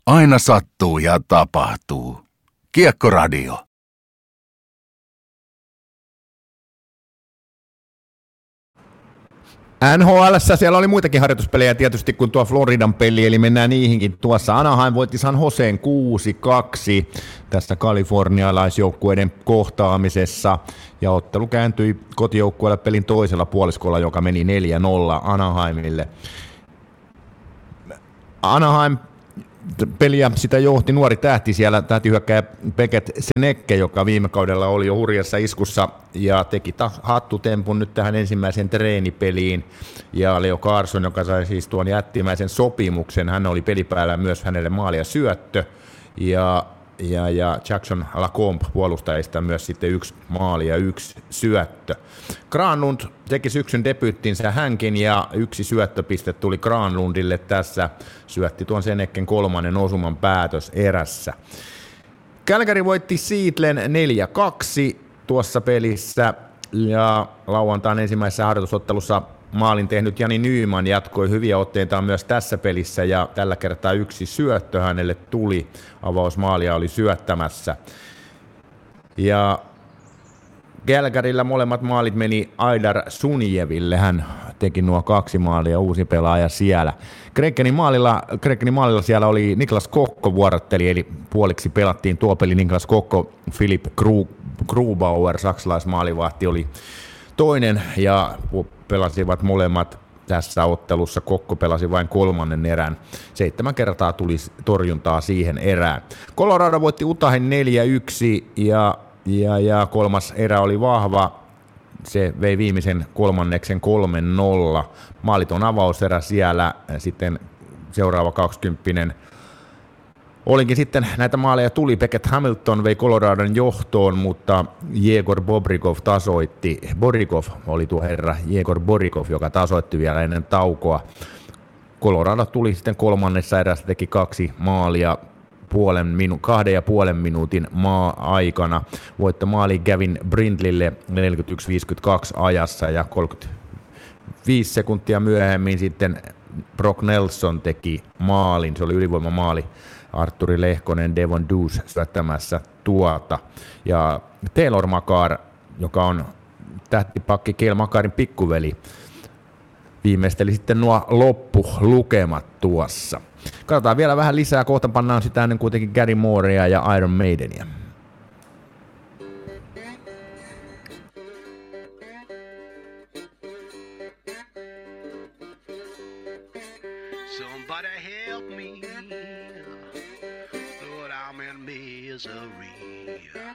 Aina sattuu ja tapahtuu. Kiekkoradio. NHL:ssä siellä oli muitakin harjoituspelejä tietysti kuin tuo Floridan peli, eli mennään niihinkin. Tuossa Anaheim voitti San Joseen 6-2 tässä kalifornialaisjoukkueiden kohtaamisessa, ja ottelu kääntyi kotijoukkueelle pelin toisella puoliskolla, joka meni 4-0 Anaheimille. Anaheim peliä sitä johti nuori tähti siellä, tähtihyökkäjä Beckett Senekke, joka viime kaudella oli jo hurjassa iskussa ja teki hattutempun nyt tähän ensimmäiseen treenipeliin. Ja Leo Carson, joka sai siis tuon jättimäisen sopimuksen, hän oli pelipäällä myös hänelle maali ja syöttö. Ja Jackson Lacombe puolustajista myös sitten 1 maali ja 1 syöttö. Granlund teki syksyn debyyttinsä hänkin ja 1 syöttöpiste tuli Granlundille tässä. Syötti tuon Senekken 3. osuman päätös erässä. Calgary voitti Seattlen 4-2 tuossa pelissä ja lauantain ensimmäisessä harjoitusottelussa maalin tehnyt Jani Nyman jatkoi hyviä otteitaan myös tässä pelissä ja tällä kertaa 1 syöttö hänelle tuli. Avausmaalia oli syöttämässä. Ja Calgarylla molemmat maalit meni Aidar Sunjeville. Hän teki nuo 2 maalia, uusi pelaaja siellä. Gregenin maalilla siellä oli Niklas Kokko vuorotteli, eli puoliksi pelattiin tuo peli. Niklas Kokko, Philipp Grubauer, saksalaismaalivahti, oli toinen ja pelasivat molemmat tässä ottelussa. Kokko pelasi vain 3. erän. 7 kertaa tuli torjuntaa siihen erään. Colorado voitti Utahin 4-1 ja 3. erä oli vahva. Se vei viimeisen kolmanneksen 3-0. Maaliton avauserä siellä. Sitten seuraava 20. Olinkin sitten näitä maaleja tuli. Beckett Hamilton vei Coloradon johtoon, mutta Jegor Bobrikov tasoitti. Borikov oli tuo herra, Jegor Borikov, joka tasoitti vielä ennen taukoa. Colorado tuli sitten 3. erässä, teki 2 maalia 2,5 minuutin aikana. Voittomaali Gavin Brindlille 41-52 ajassa ja 35 sekuntia myöhemmin sitten Brock Nelson teki maalin. Se oli ylivoimamaali. Artturi Lehkonen, Devon Deuce syöttämässä tuota. Ja Taylor Makar, joka on tähtipakki Cale Makarin pikkuveli, viimeisteli sitten nuo loppulukemat tuossa. Katsotaan vielä vähän lisää, kohta pannaan sitä ennen kuitenkin Gary Moorea ja Iron Maidenia. Somebody help me, Lord, I'm in misery.